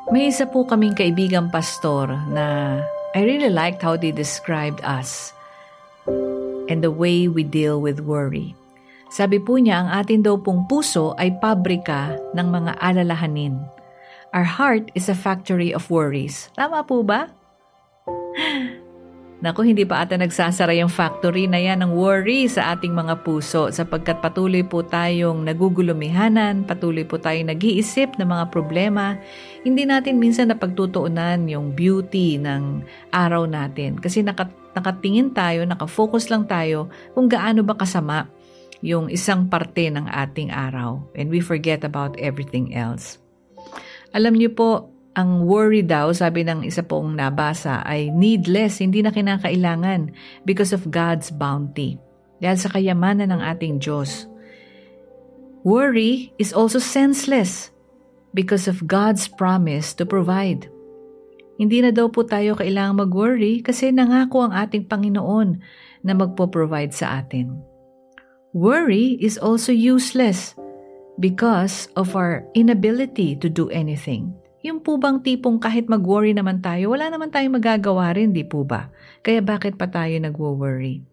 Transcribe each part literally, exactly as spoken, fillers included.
May isa po kaming kaibigang pastor na I really liked how they described us and the way we deal with worry. Sabi po niya, ang atin daw pong puso ay pabrika ng mga alalahanin. Our heart is a factory of worries. Tama po ba? Naku, hindi pa ata nagsasara yung factory na yan ng worry sa ating mga puso sapagkat patuloy po tayong nagugulumihanan, patuloy po tayong nag-iisip ng mga problema. Hindi natin minsan napagtutuunan yung beauty ng araw natin kasi nakat nakatingin tayo, nakafocus lang tayo kung gaano ba kasama yung isang parte ng ating araw and we forget about everything else. Alam niyo po, ang worry daw, sabi ng isa pong nabasa, ay needless, hindi na kinakailangan because of God's bounty. Dahil sa kayamanan ng ating Diyos. Worry is also senseless because of God's promise to provide. Hindi na daw po tayo kailangang mag-worry kasi nangako ang ating Panginoon na magpo-provide sa atin. Worry is also useless because of our inability to do anything. Yung po bang tipong kahit mag-worry naman tayo, wala naman tayong magagawa rin, di po ba? Kaya bakit pa tayo nag-worry?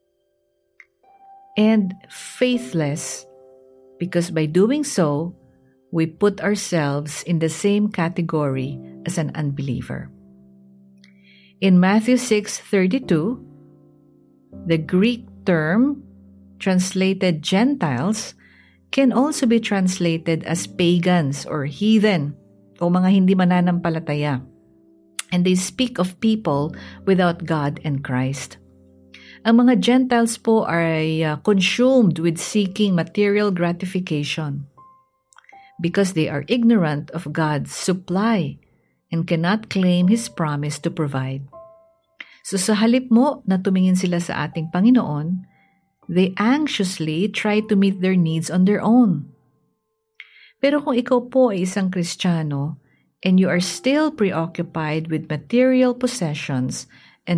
And faithless, because by doing so, we put ourselves in the same category as an unbeliever. In Matthew six thirty-two, the Greek term translated Gentiles can also be translated as pagans or heathen, o mga hindi mananampalataya. And they speak of people without God and Christ. Ang mga Gentiles po ay uh, consumed with seeking material gratification because they are ignorant of God's supply and cannot claim His promise to provide. So sa halip mo na tumingin sila sa ating Panginoon, they anxiously try to meet their needs on their own. Pero kung ikaw po ay isang Kristiyano and you are still preoccupied with material possessions